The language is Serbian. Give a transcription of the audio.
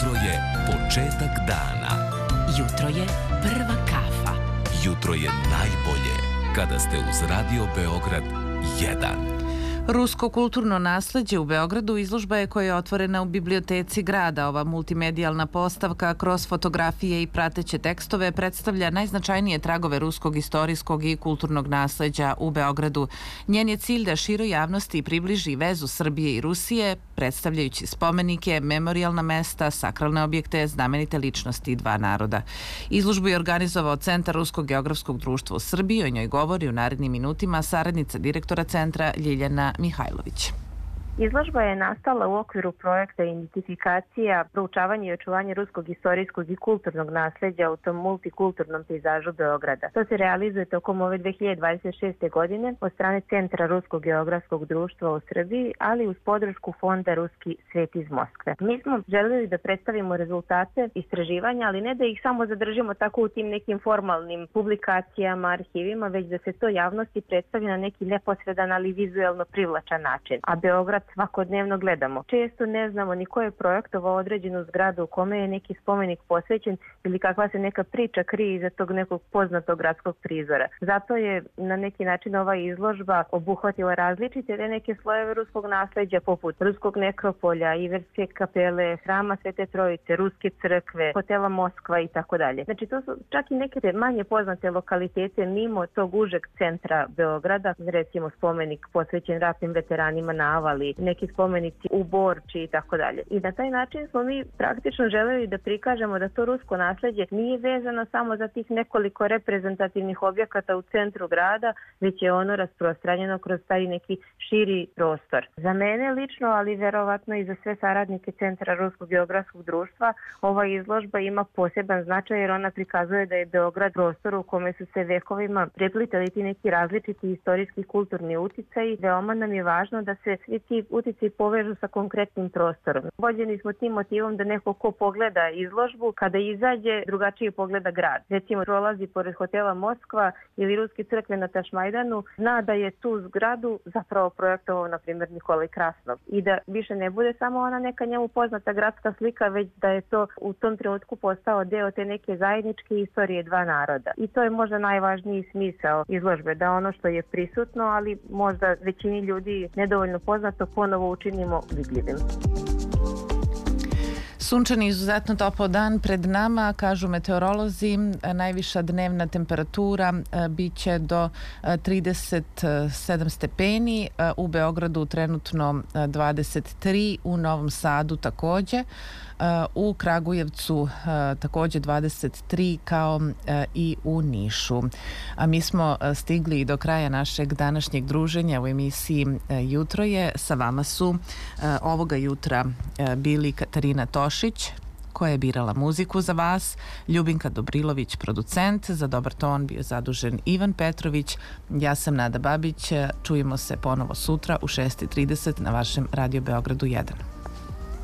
Jutro je početak dana. Jutro je prva kafa. Jutro je najbolje kada ste uz Radio Beograd 1. Rusko kulturno nasleđe u Beogradu izložba je koja je otvorena u biblioteci grada. Ova multimedijalna postavka kroz fotografije i prateće tekstove predstavlja najznačajnije tragove ruskog istorijskog i kulturnog nasleđa u Beogradu. Njen je cilj da široj javnosti približi vezu Srbije i Rusije, predstavljajući spomenike, memorijalna mesta, sakralne objekte, znamenite ličnosti dva naroda. Izložbu je organizovao Centar Ruskog geografskog društva u Srbiji. O njoj govori u narednim minutima saradnica direktora centra Ljiljana Mihajlović. Izložba je nastala u okviru projekta identifikacija, proučavanje i očuvanje ruskog istorijskog i kulturnog nasleđa u tom multikulturnom pejzažu Beograda. To se realizuje tokom ove 2026. godine od strane Centra Ruskog geografskog društva u Srbiji, ali uz podršku Fonda Ruski svet iz Moskve. Mi smo želeli da predstavimo rezultate istraživanja, ali ne da ih samo zadržimo tako u tim nekim formalnim publikacijama, arhivima, već da se to javnosti predstavi na neki neposredan, ali vizuelno privlačan način. A Beograd svakodnevno gledamo. Često ne znamo ni ko je projektovao određenu zgradu u kome je neki spomenik posvećen ili kakva se neka priča krije iza tog nekog poznatog gradskog prizora. Zato je na neki način ova izložba obuhvatila različite neke slojeve ruskog nasleđa poput ruskog nekropolja, Iverske kapele, hrama Svete Trojice, ruske crkve, hotela Moskva i tako dalje. Znači to su čak i neke manje poznate lokalitete mimo tog užeg centra Beograda, recimo spomenik posvećen ratnim veteranima na Avali, neki spomenici u Borči i tako dalje. I na taj način smo mi praktično želeli da prikažemo da to rusko nasleđe nije vezano samo za tih nekoliko reprezentativnih objekata u centru grada, već je ono rasprostranjeno kroz taj neki širi prostor. Za mene lično, ali verovatno i za sve saradnike Centra Ruskog geografskog društva, ova izložba ima poseban značaj jer ona prikazuje da je Beograd prostor u kome su se vekovima preplitali ti neki različiti istorijski kulturni uticaji. Veoma nam je važno da se svi ti uticaji povežu sa konkretnim prostorom. Vođeni smo tim motivom da neko ko pogleda izložbu, kada izađe, drugačije pogleda grad. Recimo, prolazi pored hotela Moskva ili Ruske crkve na Tašmajdanu, zna da je tu zgradu zapravo projektovao, na primjer, Nikolaj Krasnov. I da više ne bude samo ona neka njemu poznata gradska slika, već da je to u tom trenutku postao deo te neke zajedničke istorije dva naroda. I to je možda najvažniji smisao izložbe, da ono što je prisutno, ali možda većini ljudi nedovoljno poznato, ponovo učinimo vidljivim. Sunčan i izuzetno topao dan pred nama, kažu meteorolozi. Najviša dnevna temperatura biće do 37 stepeni, u Beogradu trenutno 23, u Novom Sadu takođe, u Kragujevcu takođe 23 kao i u Nišu. A mi smo stigli do kraja našeg današnjeg druženja u emisiji Jutro je. Sa vama su ovoga jutra bili Katarina Tošić, koja je birala muziku za vas, Ljubinka Dobrilović, producent, za dobar ton bio zadužen Ivan Petrović, ja sam Nada Babić, čujemo se ponovo sutra u 6:30 na vašem Radio Beogradu 1.